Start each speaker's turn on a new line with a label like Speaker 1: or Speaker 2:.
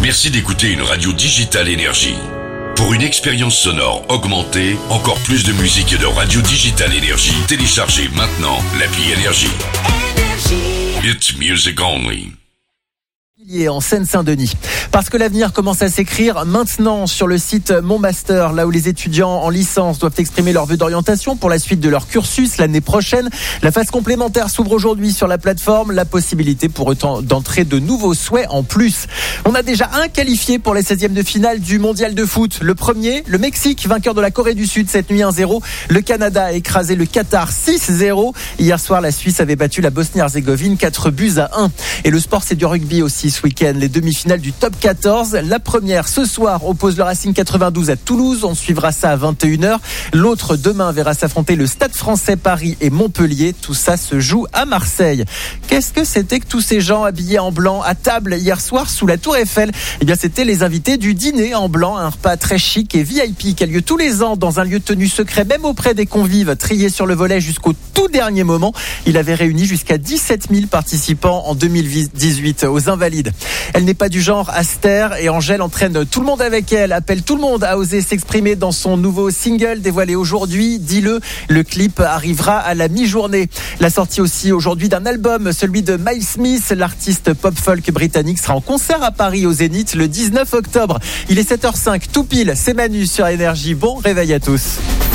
Speaker 1: Merci d'écouter une radio digitale Énergie. Pour une expérience sonore augmentée, encore plus de musique et de radio digitale Énergie, téléchargez maintenant l'appli Énergie. It's music only.
Speaker 2: En Seine-Saint-Denis. Parce que l'avenir commence à s'écrire maintenant sur le site Mon Master, là où les étudiants en licence doivent exprimer leur vœu d'orientation pour la suite de leur cursus l'année prochaine. La phase complémentaire s'ouvre aujourd'hui sur la plateforme, la possibilité pour autant d'entrer de nouveaux souhaits en plus. On a déjà un qualifié pour les 16e de finale du mondial de foot. Le premier, le Mexique, vainqueur de la Corée du Sud cette nuit 1-0. Le Canada a écrasé le Qatar 6-0. Hier soir, la Suisse avait battu la Bosnie-Herzégovine 4-1. Et le sport, c'est du rugby aussi ce week-end. Les demi-finales du top 14. La première ce soir oppose le Racing 92 à Toulouse. On suivra ça à 21h. L'autre demain verra s'affronter le Stade Français Paris et Montpellier. Tout ça se joue à Marseille. Qu'est-ce que c'était que tous ces gens habillés en blanc à table hier soir sous la Tour Eiffel? Eh bien, c'était les invités du dîner en blanc, un repas très chic et VIP qui a lieu tous les ans dans un lieu tenu secret, même auprès des convives, triés sur le volet jusqu'au tout dernier moment. Il avait réuni jusqu'à 17 000 participants en 2018 aux Invalides. Elle n'est pas du genre à se taire et Angèle entraîne tout le monde avec elle, appelle tout le monde à oser s'exprimer dans son nouveau single dévoilé aujourd'hui. Dis-le, le clip arrivera à la mi-journée. La sortie aussi aujourd'hui d'un album, celui de Miles Smith, l'artiste pop-folk britannique sera en concert à Paris au Zénith le 19 octobre. Il est 7h05, tout pile, c'est Manu sur Énergie. Bon réveil à tous.